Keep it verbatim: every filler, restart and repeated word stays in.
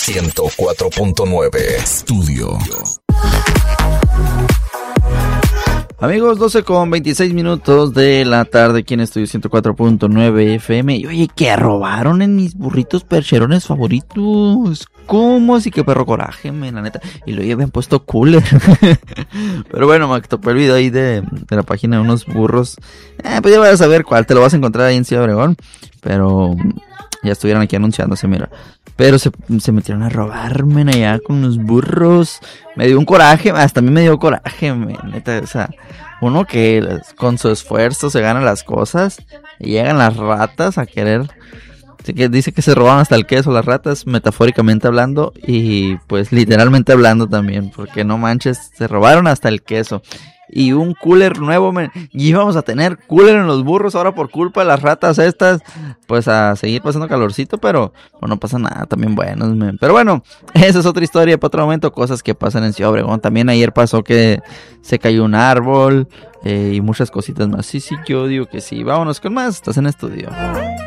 ciento cuatro punto nueve Estudio. Amigos, doce con veintiséis minutos de la tarde aquí en Estudio ciento cuatro punto nueve F M. Y oye, que robaron en mis burritos percherones favoritos. ¿Cómo? Así que perro coraje, men, la neta. Y lo habían puesto cooler. Pero bueno, me topé el video ahí de, de la página de unos burros. Eh, pues ya vas a saber cuál, te lo vas a encontrar ahí en Ciudad Obregón. Pero ya estuvieron aquí anunciándose, mira. Pero se, se metieron a robarme allá con los burros. Me dio un coraje, hasta a mí me dio coraje, men, neta, o sea, uno que con su esfuerzo se gana las cosas y llegan las ratas a querer. Así que dice que se robaron hasta el queso las ratas, metafóricamente hablando y pues literalmente hablando también, porque no manches, se robaron hasta el queso. Y un cooler nuevo, men. Y íbamos a tener cooler en los burros ahora por culpa de las ratas estas. Pues a seguir pasando calorcito, pero pues, no pasa nada, también buenos, men. Pero bueno, esa es otra historia para otro momento. Cosas que pasan en Ciudad Obregón. También ayer pasó que se cayó un árbol eh, y muchas cositas más. Sí, sí, yo digo que sí. Vámonos con más. Estás en estudio.